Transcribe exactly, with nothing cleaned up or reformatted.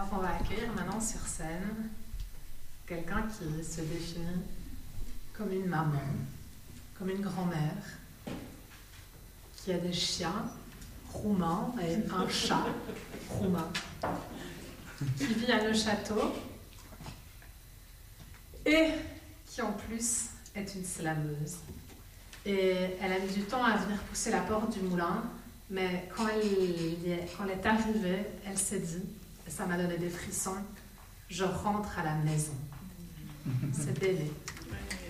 Alors, on va accueillir maintenant sur scène quelqu'un qui se définit comme une maman, comme une grand-mère, qui a des chiens roumains et un chat roumain, qui vit à Neuchâteau et qui en plus est une slameuse. Et elle a mis du temps à venir pousser la porte du moulin, mais quand elle, est, quand elle est arrivée, elle s'est dit, et ça m'a donné des frissons, je rentre à la maison. C'est bébé.